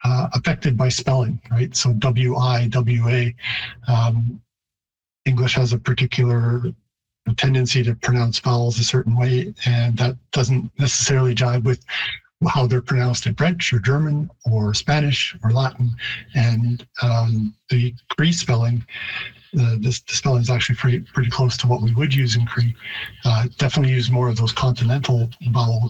affected by spelling, right? So W-I-W-A. English has a particular tendency to pronounce vowels a certain way, and that doesn't necessarily jive with how they're pronounced in French or German or Spanish or Latin. And the Cree spelling, the spelling is actually pretty close to what we would use in Cree. Definitely use more of those continental vowel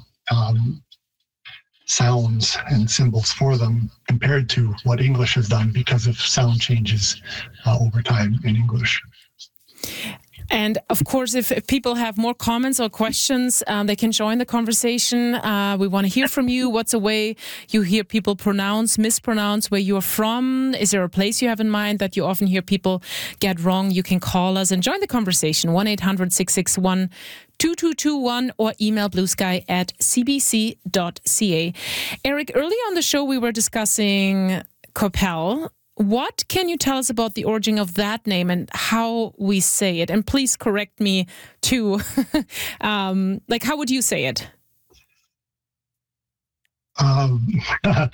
sounds and symbols for them compared to what English has done because of sound changes over time in English. And of course, if people have more comments or questions, they can join the conversation. We want to hear from you. What's a way you hear people mispronounce where you're from? Is there a place you have in mind that you often hear people get wrong? You can call us and join the conversation. 1-800-661-2221 or email bluesky@cbc.ca. Eric, earlier on the show, we were discussing Coppell. What can you tell us about the origin of that name and how we say it? And please correct me too. How would you say it? I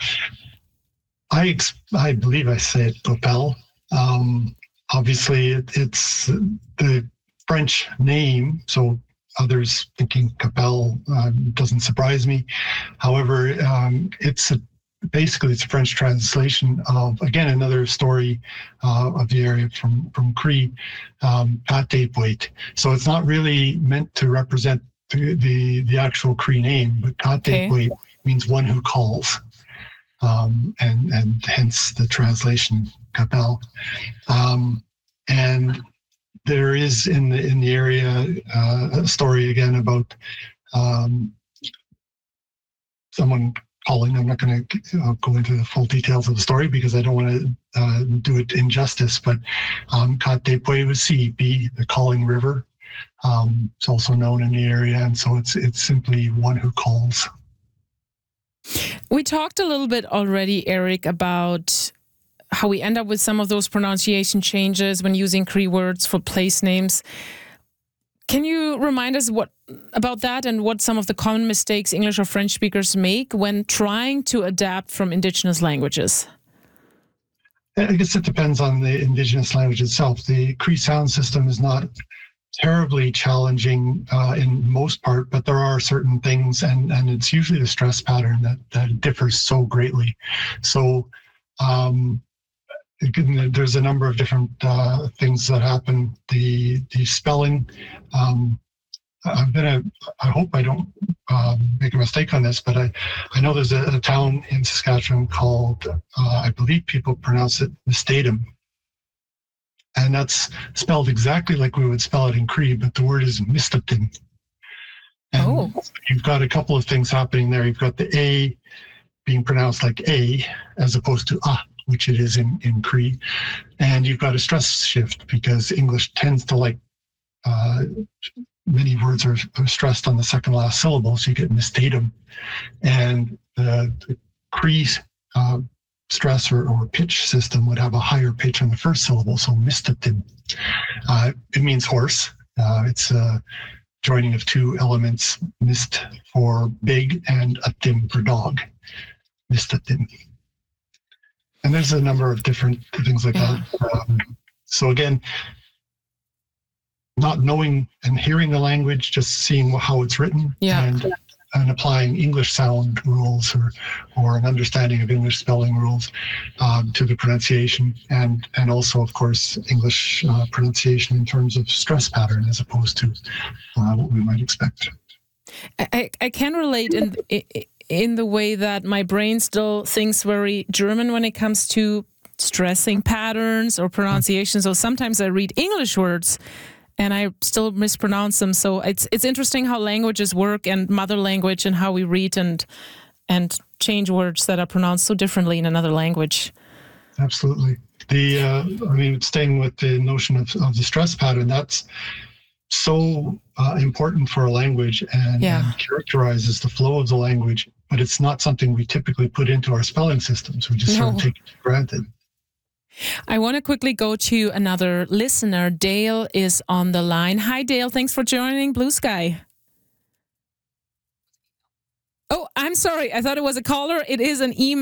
believe I say it Coppell. Obviously, it's the French name, so others thinking Coppell doesn't surprise me. However, Basically, it's a French translation of, again, another story of the area from Cree, Katepwait. So it's not really meant to represent the actual Cree name, but Katepwait means one who calls, and hence the translation Coppell. And there is in the area a story again about someone calling. I'm not going to go into the full details of the story because I don't want to do it injustice, but Katepwait, the calling river. It's also known in the area, and so it's simply one who calls. We talked a little bit already, Eric, about how we end up with some of those pronunciation changes when using Cree words for place names. Can you remind us about that and what some of the common mistakes English or French speakers make when trying to adapt from indigenous languages? I guess it depends on the indigenous language itself. The Cree sound system is not terribly challenging in most part, but there are certain things, and it's usually the stress pattern that differs so greatly. So there's a number of different things that happen. The spelling, I hope I don't make a mistake on this, but I know there's a town in Saskatchewan called, I believe people pronounce it Mistatum. And that's spelled exactly like we would spell it in Cree, but the word is Mistatim. And you've got a couple of things happening there. You've got the A being pronounced like A as opposed to which it is in Cree. And you've got a stress shift because English tends to like, many words are stressed on the second last syllable, so you get Mistatum. And the Cree stress or pitch system would have a higher pitch on the first syllable, so Mistatim. It means horse. It's a joining of two elements, mist for big and atim for dog. Mistatim. And there's a number of different things like that. So again, not knowing and hearing the language, just seeing how it's written and applying English sound rules or an understanding of English spelling rules to the pronunciation, and also, of course, English pronunciation in terms of stress pattern as opposed to what we might expect. I can relate in the way that my brain still thinks very German when it comes to stressing patterns or pronunciation. So sometimes I read English words and I still mispronounce them. So it's interesting how languages work and mother language and how we read and change words that are pronounced so differently in another language. Absolutely. Staying with the notion of the stress pattern, that's so important for a language and characterizes the flow of the language, but it's not something we typically put into our spelling systems. We just sort of take it for granted. I want to quickly go to another listener. Dale is on the line. Hi, Dale. Thanks for joining Blue Sky. Oh, I'm sorry. I thought it was a caller. It is an email.